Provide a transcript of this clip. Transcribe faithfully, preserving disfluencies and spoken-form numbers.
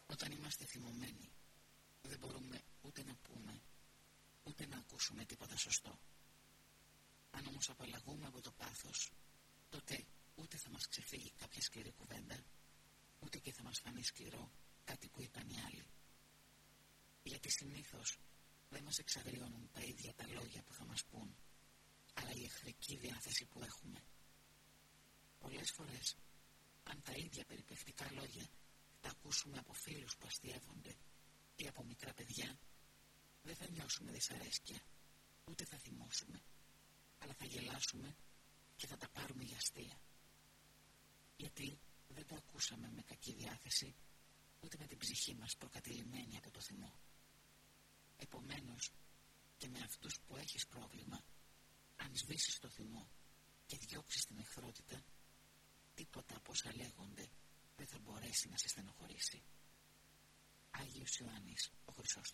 Όταν είμαστε θυμωμένοι, δεν μπορούμε ούτε να πούμε, ούτε να ακούσουμε τίποτα σωστό. Αν όμως απαλλαγούμε από το πάθος, τότε ούτε θα μας ξεφύγει κάποια σκληρή κουβέντα, ούτε και θα μας φανεί σκληρό κάτι που είπαν οι άλλοι. Γιατί συνήθως δεν μας εξαγριώνουν τα ίδια τα λόγια που θα μας πούν, αλλά η εχθρική διάθεση που έχουμε. Πολλές φορές, αν τα ίδια περιπευτικά λόγια τα ακούσουμε από φίλους που αστειεύονται ή από μικρά παιδιά, δεν θα νιώσουμε δυσαρέσκεια, ούτε θα θυμώσουμε, αλλά θα γελάσουμε και θα τα πάρουμε για αστεία. Γιατί δεν το ακούσαμε με κακή διάθεση, ούτε με την ψυχή μας προκατηλημένη από το θυμό. Επομένως, και με αυτούς που έχεις πρόβλημα, αν σβήσεις το θυμό και διώξεις την εχθρότητα, τίποτα από όσα λέγονται δεν θα μπορέσει να σε στενοχωρήσει. Άγιος Ιωάννης ο Χρυσόστομος.